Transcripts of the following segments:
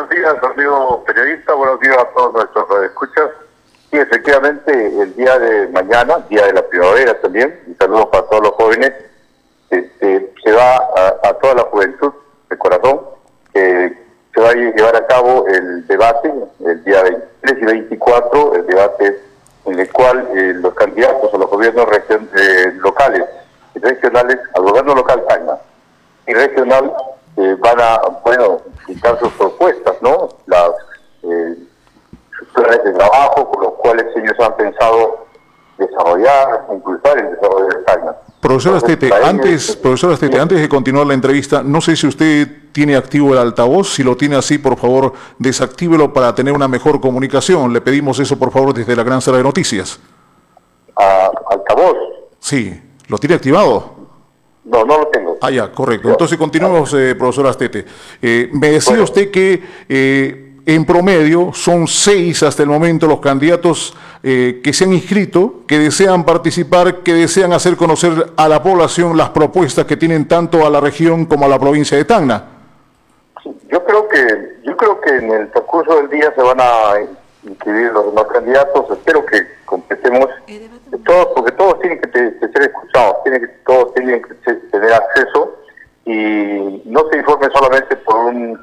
días, amigo periodista, buenos días a todos nuestros radioescuchas. Sí, efectivamente, el día de mañana, día de la primavera también, y saludos para todos los jóvenes, se va a toda la juventud de corazón, se va a llevar a cabo el debate, el día 23 y 24, el debate en el cual los candidatos a los gobiernos locales y regionales, al gobierno local Tacna y regional, van a, citar sus propuestas, ¿no? Sus planes de trabajo con los cuales ellos han pensado desarrollar, impulsar el desarrollo de Tacna. Profesor Astete, antes de continuar la entrevista, no sé si usted tiene activo el altavoz. Si lo tiene así, por favor, desactívelo para tener una mejor comunicación. Le pedimos eso, por favor, desde la gran sala de noticias. ¿Altavoz? Sí. ¿Lo tiene activado? No, no lo tengo. Ah, ya, correcto. Entonces continuamos, profesor Astete. Me decía usted que en promedio son 6 hasta el momento los candidatos que se han inscrito, que desean participar, que desean hacer conocer a la población las propuestas que tienen tanto a la región como a la provincia de Tacna. Yo creo que en el transcurso del día se van a inscribir los candidatos. Espero que completemos todos, porque todos tienen que ser escuchados, todos tienen que tener acceso y no se informe solamente por un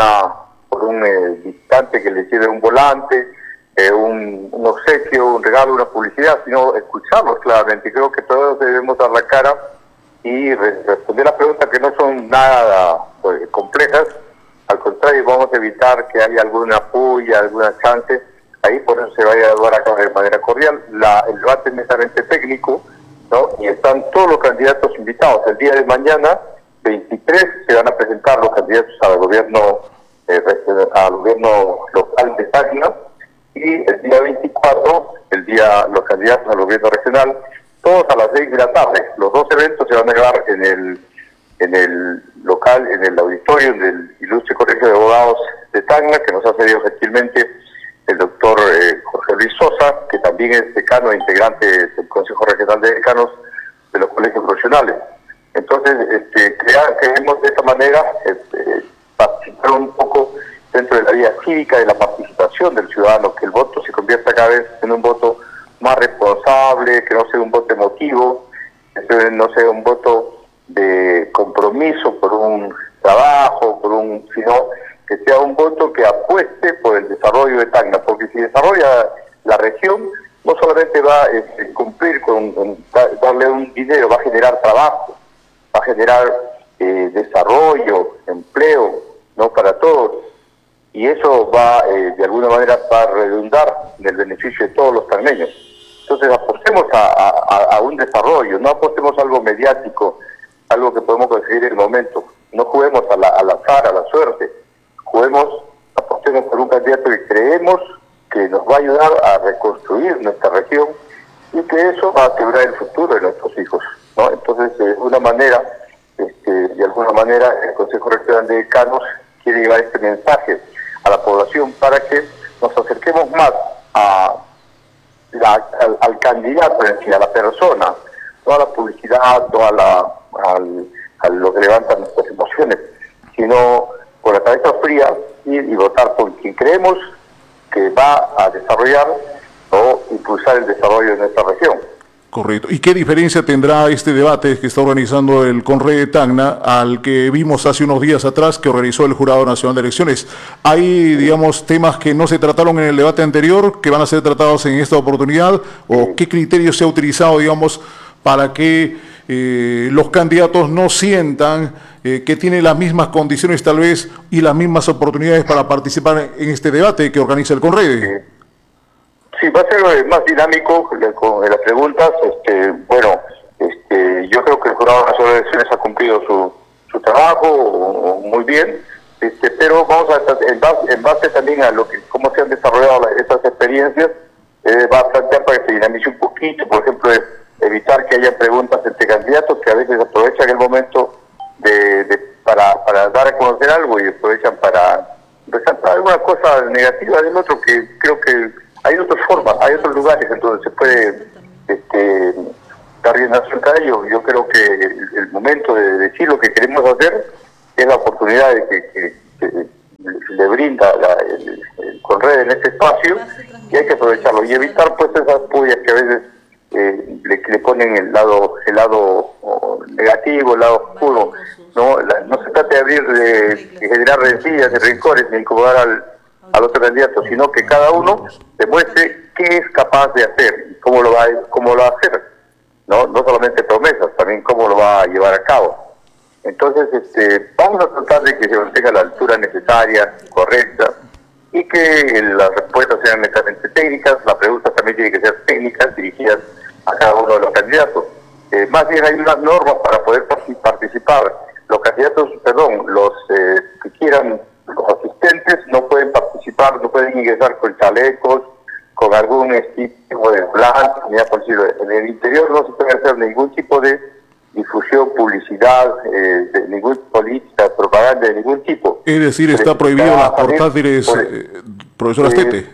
distante que les lleve un volante, un obsequio, un regalo, una publicidad, sino escucharlos claramente. Creo que todos debemos dar la cara y responder las preguntas que no son nada complejas. Al contrario, vamos a evitar que haya alguna puya, alguna chance. Ahí por eso se vaya a llevar a cabo de manera cordial. El debate es netamente técnico, ¿no? Y están todos los candidatos invitados. El día de mañana, 23, se van a presentar los candidatos al gobierno local de Tacna, y el día 24, los candidatos al gobierno regional, todos a las 6 de la tarde. Los dos eventos se van a llevar en el local, en el auditorio del Ilustre Colegio de Abogados de Tacna, que nos ha cedido gentilmente el doctor Jorge Luis Sosa, que también es decano e integrante del Consejo Regional de Decanos de los Colegios Profesionales. Entonces, creemos de esta manera participar un poco dentro de la vida cívica, de la participación del ciudadano, que el voto se convierta cada vez en un voto más responsable, que no sea un voto emotivo, que no sea un voto de compromiso por un trabajo, sino que sea un voto que apueste por el desarrollo de Tacna, porque si desarrolla la región, no solamente va a cumplir con darle un dinero, va a generar trabajo, va a generar desarrollo, empleo, ¿no? Para todos, y eso va de alguna manera para redundar en el beneficio de todos los tacneños. Entonces apostemos a un desarrollo, no apostemos a algo mediático, algo que podemos conseguir en el momento. No juguemos al azar, a la suerte. Apostemos por un candidato que creemos que nos va a ayudar a reconstruir nuestra región y que eso va a asegurar el futuro de nuestros hijos, ¿no? Entonces, de alguna manera, el Consejo Regional de Decanos quiere llevar este mensaje a la población para que nos acerquemos más al candidato en sí, a la persona, no a la publicidad, no a lo que levanta nuestras emociones, sino con la cabeza fría y votar por quien creemos que va a desarrollar o impulsar el desarrollo de nuestra región. Correcto. ¿Y qué diferencia tendrá este debate que está organizando el CONRE de Tacna al que vimos hace unos días atrás que organizó el Jurado Nacional de Elecciones? ¿Hay, digamos, temas que no se trataron en el debate anterior que van a ser tratados en esta oportunidad? ¿O qué criterio se ha utilizado, digamos, para que los candidatos no sientan que tienen las mismas condiciones tal vez y las mismas oportunidades para participar en este debate que organiza el CONRE? Sí, va a ser más dinámico con las preguntas. Yo creo que el Jurado Nacional de Elecciones ha cumplido su trabajo muy bien, pero vamos en base también a cómo se han desarrollado estas experiencias, va a plantear para que se dinamice un poquito, por ejemplo, evitar que haya preguntas entre candidatos que a veces aprovechan el momento para dar a conocer algo y aprovechan para resaltar alguna cosa negativa del otro, que creo que hay otras formas, hay otros lugares en donde se puede dar rienda suelta a ello. Yo creo que el momento de decir lo que queremos hacer es la oportunidad de que le brinda el Conred en este espacio, y hay que aprovecharlo y evitar pues esas pullas que a veces le ponen el lado negativo, el lado oscuro. No se trata de abrir, de generar rencillas y rencores ni incomodar al otro candidato, sino que cada uno demuestre qué es capaz de hacer y cómo lo va a hacer, no solamente promesas, también cómo lo va a llevar a cabo. Entonces, vamos a tratar de que se mantenga la altura necesaria, correcta, y que las respuestas sean netamente técnicas, las preguntas también tienen que ser técnicas, dirigidas a cada uno de los candidatos. Más bien hay unas normas para poder participar. Los candidatos, los que quieran, los asistentes, no pueden participar, no pueden ingresar con chalecos, con algún tipo de blanco, ni por decirlo. En el interior no se puede hacer ningún tipo de difusión, publicidad, de ninguna política, propaganda de ningún tipo. Es decir, está prohibido las portátiles, profesor Astete.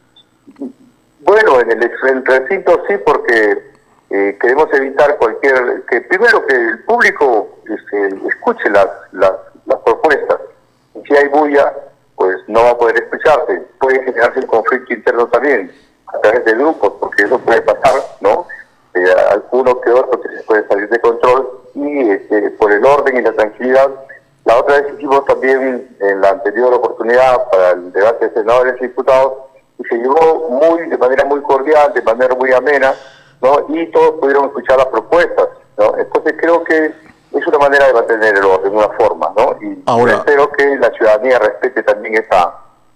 Bueno, en el recinto sí, porque queremos evitar primero que el público escuche las propuestas. Y si hay bulla, pues no va a poder escucharse. Puede generarse un conflicto interno también, a través de grupos, porque eso puede pasar, ¿no? Alguno que otro que se puede salir de control, y por el orden y la tranquilidad. La otra vez hicimos también en la anterior oportunidad para el debate de senadores y diputados, y se llevó de manera muy cordial, de manera muy amena, ¿no? Y todos pudieron escuchar las propuestas, ¿no? Entonces creo que es una manera de mantener el orden, una forma, ¿no? Y ahora, espero que la ciudadanía respete también esta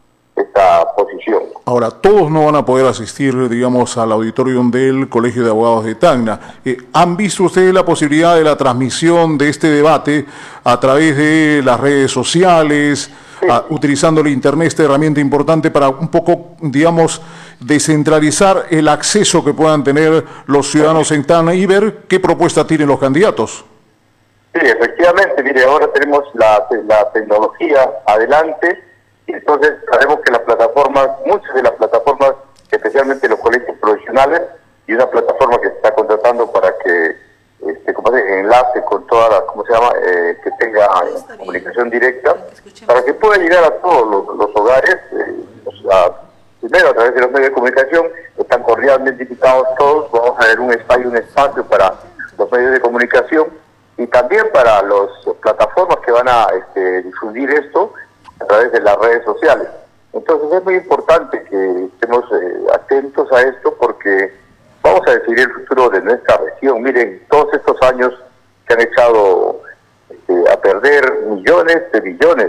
posición. Ahora, todos no van a poder asistir, digamos, al auditorium del Colegio de Abogados de Tacna. ¿Han visto ustedes la posibilidad de la transmisión de este debate a través de las redes sociales, sí, utilizando el Internet, esta herramienta importante para un poco, digamos, descentralizar el acceso que puedan tener los ciudadanos en Tacna y ver qué propuesta tienen los candidatos? Sí, efectivamente, mire, ahora tenemos la tecnología adelante. Y entonces sabemos que muchas de las plataformas, especialmente los colegios profesionales, y una plataforma que se está contratando para que enlace con todas las, que tenga comunicación directa, para que pueda llegar a todos los hogares, primero a través de los medios de comunicación, están cordialmente invitados todos. Vamos a ver un espacio para los medios de comunicación y también para las plataformas que van a difundir esto a través de las redes sociales. Entonces es muy importante que estemos atentos a esto, porque vamos a decidir el futuro de nuestra región. Miren, todos estos años se han echado a perder millones de millones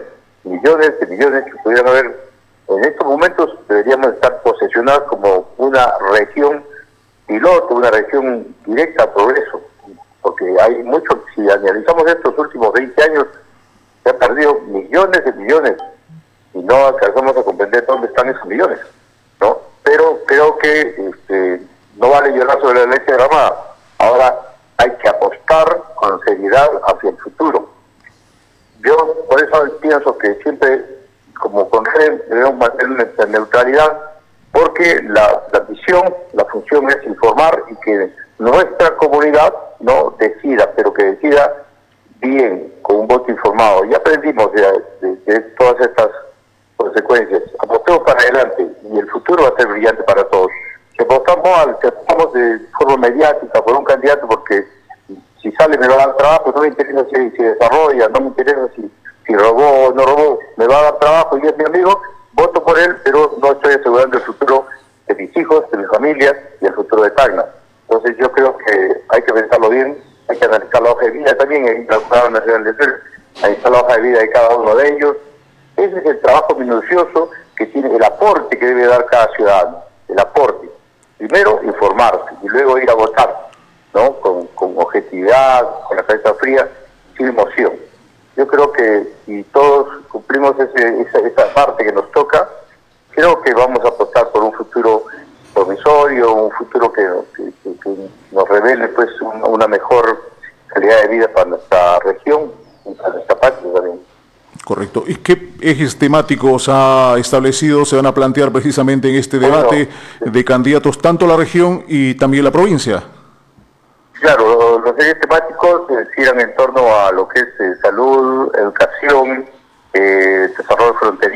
que pudieran haber. En estos momentos deberíamos estar posesionados como una región piloto, una región directa a progreso, porque hay mucho. Si analizamos estos últimos 20 años, se han perdido millones de millones y no alcanzamos a comprender dónde están esos millones, ¿no? Pero creo que no vale llorar sobre la leche derramada. Ahora hay que apostar con seriedad hacia el futuro. Yo por eso pienso que siempre, como Conred, debemos mantener nuestra neutralidad, porque la misión, la función es informar, y que nuestra comunidad no decida, pero que decida bien, con un voto informado. Ya aprendimos de todas estas consecuencias. Apostemos para adelante y el futuro va a ser brillante para todos. Si apostamos de forma mediática por un candidato, porque si sale me va a dar trabajo, no me interesa si desarrolla, no me interesa si robó o no robó, me va a dar trabajo y es mi amigo, voto por él, pero no estoy asegurando el futuro de mis hijos, de mi familia y el futuro de Tacna. Entonces yo creo que hay que pensarlo bien, hay que analizar la hoja de vida también, en la Jurado Nacional de Ser, analizar la hoja de vida de cada uno de ellos. Ese es el trabajo minucioso que tiene, el aporte que debe dar cada ciudadano, el aporte. Primero, informarse y luego ir a votar, ¿no? Con objetividad, con la cabeza fría, sin emoción. Yo creo que si todos cumplimos esa parte que nos toca, creo que vamos a apostar por un futuro promisorio, un futuro que nos revele pues una mejor calidad de vida para nuestra región y para nuestra patria también. Correcto. ¿Y qué ejes temáticos ha establecido, se van a plantear precisamente en este debate de candidatos tanto a la región y también a la provincia? Claro, los ejes temáticos giran en torno a lo que es salud, educación, desarrollo fronterizo.